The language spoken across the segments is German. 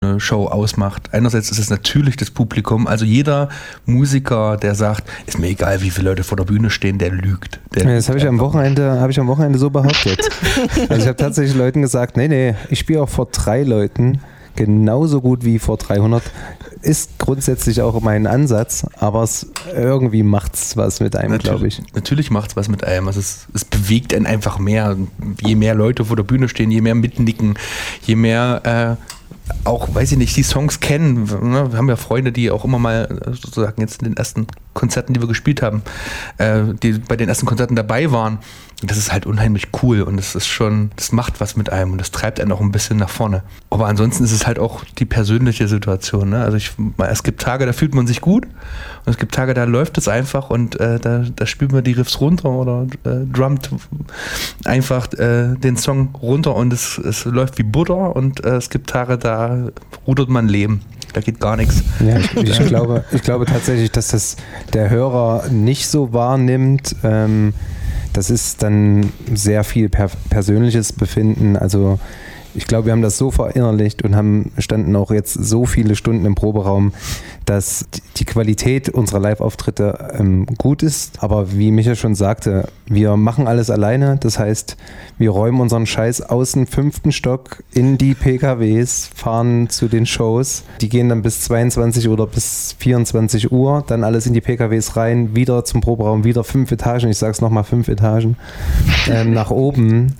eine Show ausmacht. Einerseits ist es natürlich das Publikum, also jeder Musiker, der sagt, ist mir egal, wie viele Leute vor der Bühne stehen, der lügt. Das habe ich am Wochenende so behauptet. Also ich habe tatsächlich Leuten gesagt, nee, ich spiele auch vor 3 Leuten genauso gut wie vor 300. Ist grundsätzlich auch mein Ansatz, aber irgendwie macht es was mit einem, glaube ich. Natürlich macht es was mit einem. Also es bewegt einen einfach mehr. Je mehr Leute vor der Bühne stehen, je mehr mitnicken, je mehr auch, weiß ich nicht, die Songs kennen. Wir haben ja Freunde, die auch immer mal sozusagen jetzt in den ersten Konzerten, die wir gespielt haben, die bei den ersten Konzerten dabei waren. Das ist halt unheimlich cool und das macht was mit einem und das treibt einen auch ein bisschen nach vorne. Aber ansonsten ist es halt auch die persönliche Situation. Ne? Also es gibt Tage, da fühlt man sich gut und es gibt Tage, da läuft es einfach und da spielt man die Riffs runter oder drummt einfach den Song runter und es läuft wie Butter und es gibt Tage, da rudert man Leben. Da geht gar nichts. Ja, ich glaube tatsächlich, dass das der Hörer nicht so wahrnimmt. Das ist dann sehr viel persönliches Befinden. Also ich glaube, wir haben das so verinnerlicht und standen auch jetzt so viele Stunden im Proberaum, dass die Qualität unserer Live-Auftritte gut ist. Aber wie Micha schon sagte, wir machen alles alleine. Das heißt, wir räumen unseren Scheiß aus dem 5. Stock in die PKWs, fahren zu den Shows. Die gehen dann bis 22 oder bis 24 Uhr, dann alles in die PKWs rein, wieder zum Proberaum, wieder 5 Etagen, ich sag's nochmal 5 Etagen, nach oben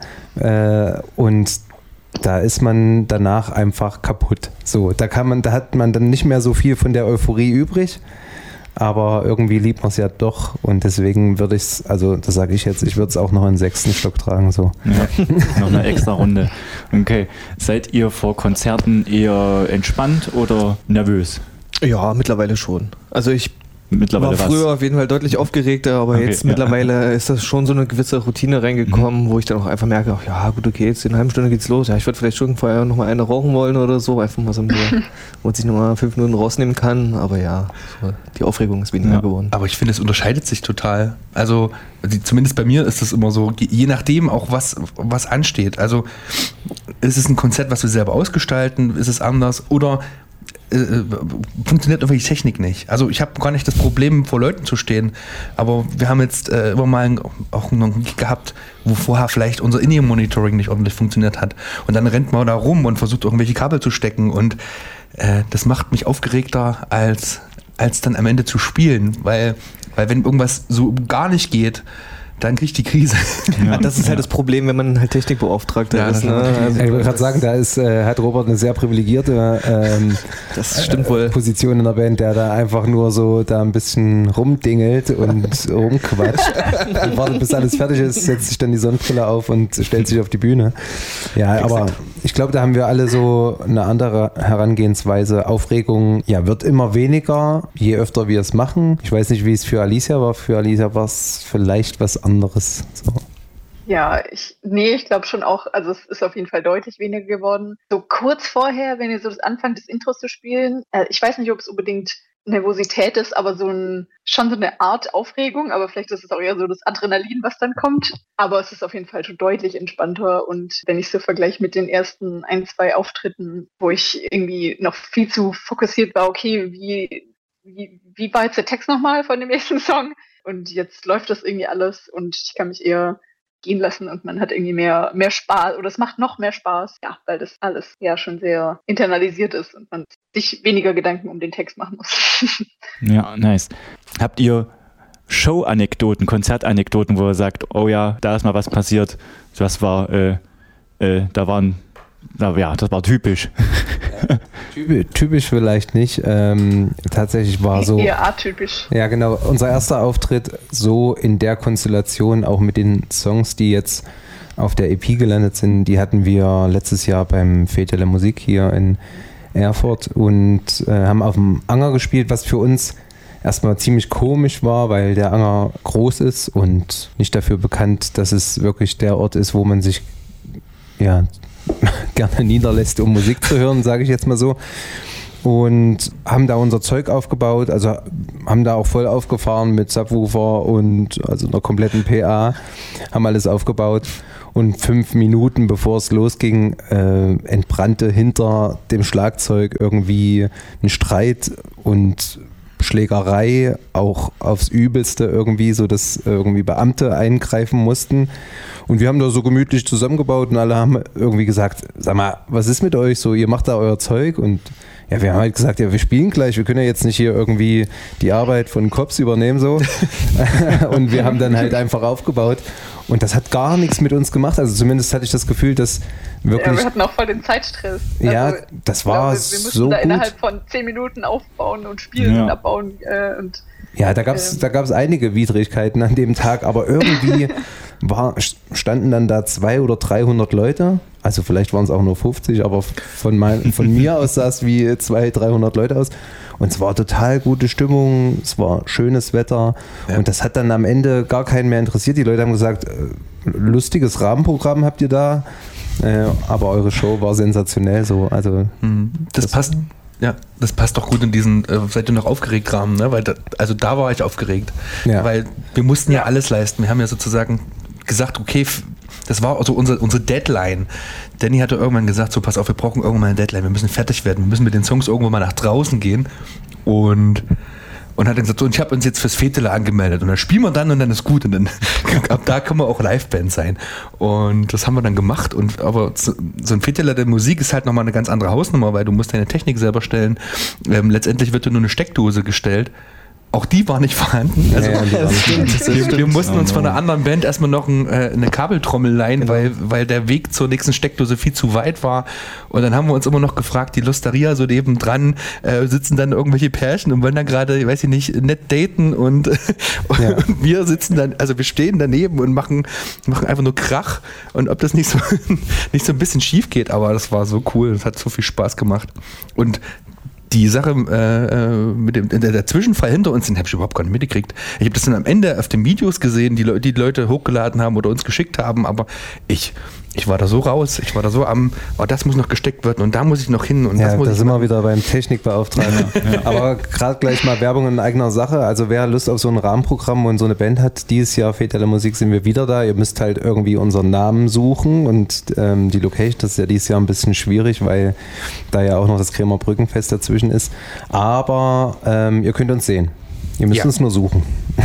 und da ist man danach einfach kaputt. So, da hat man dann nicht mehr so viel von der Euphorie übrig, aber irgendwie liebt man es ja doch und deswegen würde ich es, also das sage ich jetzt, ich würde es auch noch in den 6. Stock tragen. So. Ja, noch eine extra Runde. Okay, seid ihr vor Konzerten eher entspannt oder nervös? Ja, mittlerweile schon. Also ich Mittlerweile war früher auf jeden Fall deutlich aufgeregter, aber jetzt mittlerweile ist das schon so eine gewisse Routine reingekommen, wo ich dann auch einfach merke, ach, ja gut, okay, jetzt in einer halben Stunde geht's los. Ja, ich würde vielleicht schon vorher noch mal eine rauchen wollen oder so, einfach mal so, wo man sich noch mal 5 Minuten rausnehmen kann. Aber ja, so, die Aufregung ist weniger geworden. Aber ich finde, es unterscheidet sich total. Also zumindest bei mir ist es immer so, je nachdem auch was ansteht. Also ist es ein Konzert, was wir selber ausgestalten, ist es anders oder funktioniert irgendwie die Technik nicht. Also ich habe gar nicht das Problem, vor Leuten zu stehen, aber wir haben jetzt immer mal auch noch einen Gig gehabt, wo vorher vielleicht unser In-Ear-Monitoring nicht ordentlich funktioniert hat. Und dann rennt man da rum und versucht irgendwelche Kabel zu stecken und das macht mich aufgeregter, als dann am Ende zu spielen, weil wenn irgendwas so gar nicht geht, dann kriege ich die Krise. Ja, das ist halt das Problem, wenn man halt Technikbeauftragter ist. Ne? Also, ich wollte gerade sagen, hat Robert eine sehr privilegierte das stimmt wohl. Position in der Band, der da einfach nur so da ein bisschen rumdingelt und rumquatscht und wartet, bis alles fertig ist, setzt sich dann die Sonnenbrille auf und stellt sich auf die Bühne. Ja, exakt. Aber ich glaube, da haben wir alle so eine andere Herangehensweise. Aufregung wird immer weniger, je öfter wir es machen. Ich weiß nicht, wie es für Alicia war. Für Alicia war es vielleicht was anderes. So. Ja, ich glaube schon auch, also es ist auf jeden Fall deutlich weniger geworden. So kurz vorher, wenn ihr so das Anfang des Intros zu spielen, ich weiß nicht, ob es unbedingt Nervosität ist, aber schon so eine Art Aufregung, aber vielleicht ist es auch eher so das Adrenalin, was dann kommt. Aber es ist auf jeden Fall schon deutlich entspannter und wenn ich so vergleiche mit den ersten 1, 2 Auftritten, wo ich irgendwie noch viel zu fokussiert war, okay, wie war jetzt der Text nochmal von dem nächsten Song? Und jetzt läuft das irgendwie alles und ich kann mich eher gehen lassen und man hat irgendwie mehr Spaß oder es macht noch mehr Spaß, ja, weil das alles ja schon sehr internalisiert ist und man sich weniger Gedanken um den Text machen muss. Ja, nice. Habt ihr Show-Anekdoten, Konzertanekdoten, wo ihr sagt, oh ja, da ist mal was passiert, das war, das war typisch. Typisch vielleicht nicht. Tatsächlich war so. Eher atypisch. Ja, genau. Unser erster Auftritt so in der Konstellation, auch mit den Songs, die jetzt auf der EP gelandet sind, die hatten wir letztes Jahr beim Fete der Musik hier in Erfurt und haben auf dem Anger gespielt, was für uns erstmal ziemlich komisch war, weil der Anger groß ist und nicht dafür bekannt, dass es wirklich der Ort ist, wo man sich gerne niederlässt, um Musik zu hören, sage ich jetzt mal so. Und haben da unser Zeug aufgebaut, also haben da auch voll aufgefahren mit Subwoofer und also einer kompletten PA, haben alles aufgebaut Und 5 Minuten bevor es losging, entbrannte hinter dem Schlagzeug irgendwie ein Streit und Schlägerei, auch aufs Übelste irgendwie, so dass irgendwie Beamte eingreifen mussten. Und wir haben da so gemütlich zusammengebaut und alle haben irgendwie gesagt, sag mal, was ist mit euch so, ihr macht da euer Zeug? Und ja, wir haben halt gesagt, ja, wir spielen gleich, wir können ja jetzt nicht hier irgendwie die Arbeit von Cops übernehmen so. Und wir haben dann halt einfach aufgebaut. Und das hat gar nichts mit uns gemacht. Also zumindest hatte ich das Gefühl, dass wirklich... Ja, wir hatten auch voll den Zeitstress. Ja, also, das war wir mussten so da gut. Innerhalb von 10 Minuten aufbauen und spielen und abbauen. Ja, da gab's einige Widrigkeiten an dem Tag, aber irgendwie standen dann da 200 oder 300 Leute. Also vielleicht waren es auch nur 50, aber von mir aus sah es wie 200, 300 Leute aus. Und es war total gute Stimmung, es war schönes Wetter und das hat dann am Ende gar keinen mehr interessiert. Die Leute haben gesagt, lustiges Rahmenprogramm habt ihr da, aber eure Show war sensationell so. Also das passt. Ja, das passt doch gut in diesen, seid ihr noch aufgeregt Rahmen, ne? Weil da war ich aufgeregt, weil wir mussten ja alles leisten. Wir haben ja sozusagen gesagt, okay, das war also unsere Deadline. Danny hatte irgendwann gesagt, so pass auf, wir brauchen irgendwann mal eine Deadline, wir müssen fertig werden, wir müssen mit den Songs irgendwann mal nach draußen gehen und hat dann gesagt, so, und ich habe uns jetzt fürs Fetele angemeldet und dann spielen wir dann und dann ist gut und dann ab da können wir auch Liveband sein und das haben wir dann gemacht aber so ein Fetele der Musik ist halt nochmal eine ganz andere Hausnummer, weil du musst deine Technik selber stellen, letztendlich wird dir nur eine Steckdose gestellt. Auch die war nicht vorhanden. Also wir mussten uns von einer anderen Band erstmal noch eine Kabeltrommel leihen, weil der Weg zur nächsten Steckdose viel zu weit war. Und dann haben wir uns immer noch gefragt, die Lusteria so nebendran, sitzen dann irgendwelche Pärchen und wollen dann gerade, weiß ich nicht, nett daten und wir sitzen dann, also wir stehen daneben und machen einfach nur Krach und ob das nicht so ein bisschen schief geht, aber das war so cool, das hat so viel Spaß gemacht. Und die Sache mit der Zwischenfall hinter uns, den habe ich überhaupt gar nicht mitgekriegt. Ich habe das dann am Ende auf den Videos gesehen, die Leute hochgeladen haben oder uns geschickt haben, aber ich war da so raus, ich war da so das muss noch gesteckt werden und da muss ich noch hin. Und das muss da ich sind wir wieder beim Technikbeauftragten. Aber gerade gleich mal Werbung in eigener Sache. Also wer Lust auf so ein Rahmenprogramm und so eine Band hat, dieses Jahr Fetele Musik sind wir wieder da. Ihr müsst halt irgendwie unseren Namen suchen und die Location, das ist ja dieses Jahr ein bisschen schwierig, weil da ja auch noch das Kremer Brückenfest dazwischen ist. Aber ihr könnt uns sehen. Ihr müsst uns nur suchen.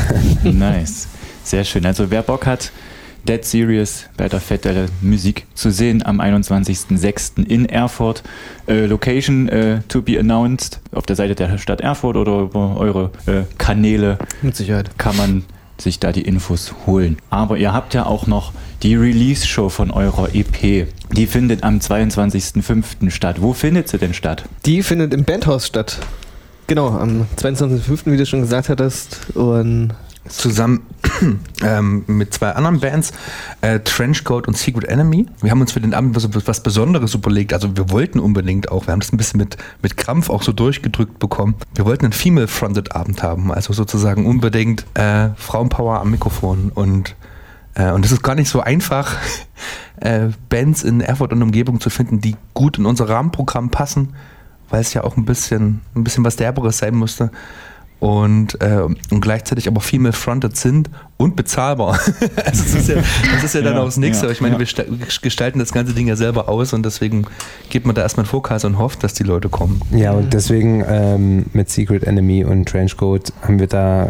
Nice. Sehr schön. Also wer Bock hat, Dead Serious bei der Fetele Musik zu sehen am 21.06. in Erfurt. Location to be announced auf der Seite der Stadt Erfurt oder über eure Kanäle. Mit Sicherheit. Kann man sich da die Infos holen. Aber ihr habt ja auch noch die Release-Show von eurer EP. Die findet am 22.05. statt. Wo findet sie denn statt? Die findet im Bandhaus statt. Genau, am 22.05., wie du schon gesagt hattest. Und zusammen mit 2 anderen Bands, Trenchcoat und Secret Enemy. Wir haben uns für den Abend was Besonderes überlegt. Also wir wollten unbedingt auch, wir haben das ein bisschen mit Krampf auch so durchgedrückt bekommen. Wir wollten einen Female-Fronted Abend haben, also sozusagen unbedingt Frauenpower am Mikrofon. Und es ist gar nicht so einfach, Bands in Erfurt und Umgebung zu finden, die gut in unser Rahmenprogramm passen, weil es ja auch ein bisschen was Derberes sein musste. Und gleichzeitig aber female-fronted sind und bezahlbar. Also das ist ja dann auch das Nächste. Ich meine, wir gestalten das ganze Ding ja selber aus und deswegen gibt man da erstmal einen Fokus und hofft, dass die Leute kommen. Ja, und deswegen mit Secret Enemy und Trenchcoat haben wir da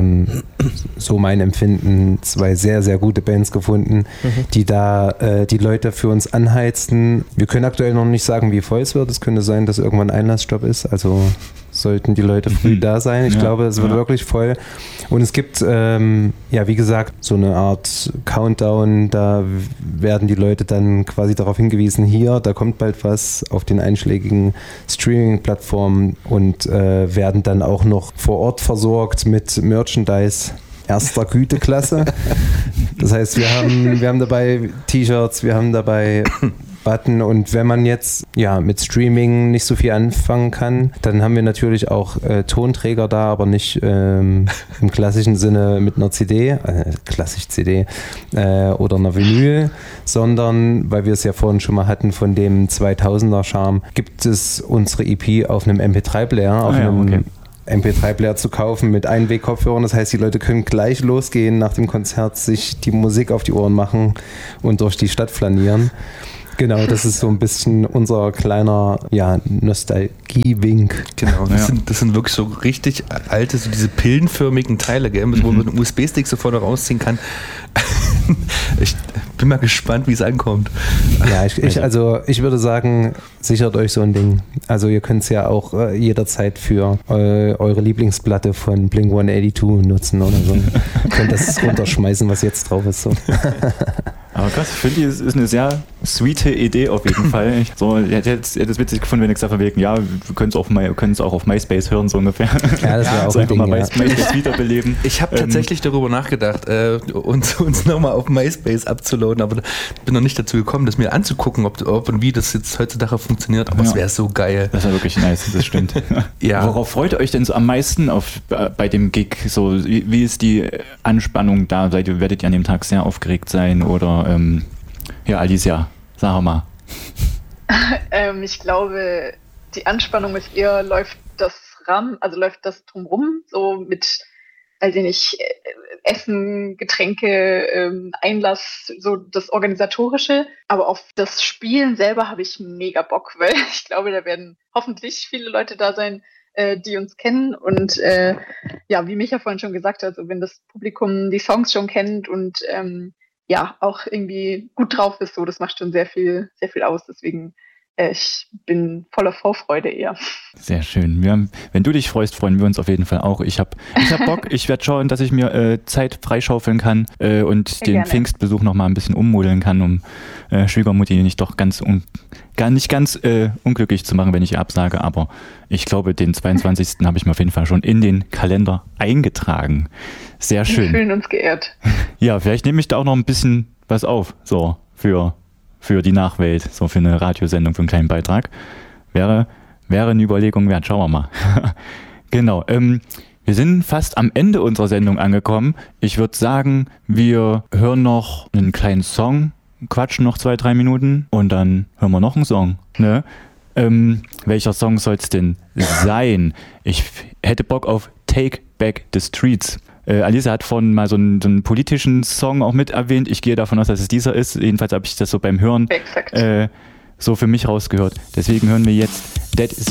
so mein Empfinden 2 sehr, sehr gute Bands gefunden, die da die Leute für uns anheizten. Wir können aktuell noch nicht sagen, wie voll es wird. Es könnte sein, dass irgendwann Einlassstopp ist. Also sollten die Leute früh da sein. Ich glaube, es wird wirklich voll. Und es gibt, wie gesagt, so eine Art Countdown. Da werden die Leute dann quasi darauf hingewiesen, hier, da kommt bald was auf den einschlägigen Streaming-Plattformen und werden dann auch noch vor Ort versorgt mit Merchandise erster Güteklasse. Das heißt, wir haben dabei T-Shirts, wir haben dabei Button und wenn man jetzt mit Streaming nicht so viel anfangen kann, dann haben wir natürlich auch Tonträger da, aber nicht im klassischen Sinne mit einer CD, klassisch CD oder einer Vinyl, sondern, weil wir es ja vorhin schon mal hatten von dem 2000er Charme, gibt es unsere EP auf einem MP3-Player, auf einem MP3-Player zu kaufen mit Einweg-Kopfhörern. Das heißt, die Leute können gleich losgehen nach dem Konzert, sich die Musik auf die Ohren machen und durch die Stadt flanieren. Genau, das ist so ein bisschen unser kleiner Nostalgie-Wink. Genau, das sind wirklich so richtig alte, so diese pillenförmigen Teile, gell, wo man einen USB-Stick so vorne rausziehen kann. Ich bin mal gespannt, wie es ankommt. Ja, ich würde sagen, sichert euch so ein Ding. Also ihr könnt es ja auch jederzeit für eure Lieblingsplatte von Blink-182 nutzen oder so. Ihr könnt das runterschmeißen, was jetzt drauf ist. So. Aber krass, ich finde, es ist eine sehr sweete Idee auf jeden Fall. Ich hätte es witzig gefunden, wenn ich gesagt habe, ja, wir können es auch auf MySpace hören, so ungefähr. Ja, das wäre auch ein Ding, mal MySpace wiederbeleben. Ich habe tatsächlich darüber nachgedacht, uns nochmal auf MySpace abzuladen, aber bin noch nicht dazu gekommen, das mir anzugucken, ob und wie das jetzt heutzutage funktioniert, aber es wäre so geil. Das wäre wirklich nice, das stimmt. Ja. Worauf freut ihr euch denn so am meisten bei dem Gig? So, wie ist die Anspannung da? Werdet ihr an dem Tag sehr aufgeregt sein oder Alicia, sag mal. Ich glaube, die Anspannung ist eher, läuft das drumrum, so mit, weiß ich nicht, Essen, Getränke, Einlass, so das Organisatorische. Aber auf das Spielen selber habe ich mega Bock, weil ich glaube, da werden hoffentlich viele Leute da sein, die uns kennen. Und wie Micha vorhin schon gesagt hat, also wenn das Publikum die Songs schon kennt und auch irgendwie gut drauf ist, so, das macht schon sehr viel aus. Deswegen, ich bin voller Vorfreude eher. Sehr schön. Wenn du dich freust, freuen wir uns auf jeden Fall auch. Ich hab Bock. Ich werde schauen, dass ich mir Zeit freischaufeln kann und sehr den gerne. Pfingstbesuch noch mal ein bisschen ummodeln kann, um Schwiegermutti nicht ganz unglücklich zu machen, wenn ich ihr absage. Aber ich glaube, den 22. habe ich mir auf jeden Fall schon in den Kalender eingetragen. Sehr schön. Wir fühlen uns geehrt. Ja, vielleicht nehme ich da auch noch ein bisschen was auf, so für die Nachwelt, so für eine Radiosendung, für einen kleinen Beitrag. Wäre eine Überlegung wert, schauen wir mal. Genau, wir sind fast am Ende unserer Sendung angekommen. Ich würde sagen, wir hören noch einen kleinen Song, quatschen noch 2-3 Minuten und dann hören wir noch einen Song. Ne? Welcher Song soll es denn sein? Ich hätte Bock auf Take Back the Streets. Alisa hat vorhin mal so einen politischen Song auch mit erwähnt. Ich gehe davon aus, dass es dieser ist. Jedenfalls habe ich das so beim Hören so für mich rausgehört. Deswegen hören wir jetzt Dead